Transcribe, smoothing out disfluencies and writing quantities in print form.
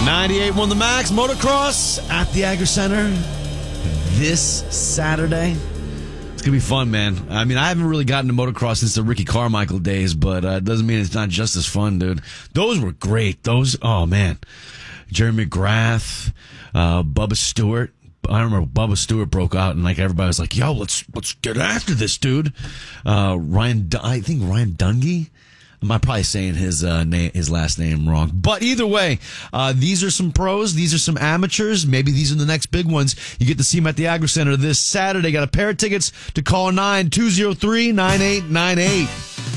98.1 The Max Motocross at the Agri Center this Saturday. It's going to be fun, man. I mean, I haven't really gotten to motocross since the Ricky Carmichael days, but it doesn't mean it's not just as fun, dude. Those were great. Oh, man. Jerry McGrath, Bubba Stewart. I remember Bubba Stewart broke out and like everybody was like, yo, let's get after this, dude. I think Ryan Dungey. I'm probably saying his last name wrong. But either way, these are some pros. These are some amateurs. Maybe these are the next big ones. You get to see them at the Agri Center this Saturday. Got a pair of tickets to call 9-203-9898.